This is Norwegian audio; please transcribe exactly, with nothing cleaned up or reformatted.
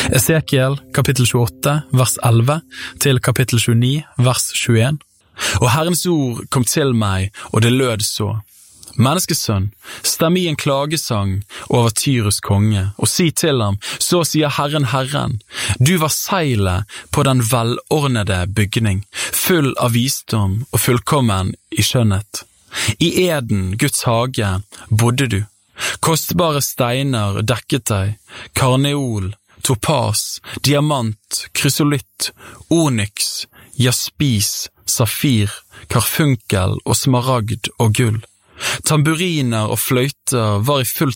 Esekiel kapittel tjueåtte, vers elleve, til kapittel tjueni, vers tjueen. Og Herrens ord kom til meg, og det lød så. Menneskesønn, stem i en klagesang over Tyrus konge, og si til ham, så sier Herren Herren, du var seilet på den velordnede bygning, full av visdom og fullkommen i skjønnhet. I Eden, Guds hage, bodde du. Kostbare steiner dekket deg, karneol, topas, diamant, krysolitt, onyx, jaspis, safir, karfunkel og smaragd og gull. Tamburiner og fløyter var i fullt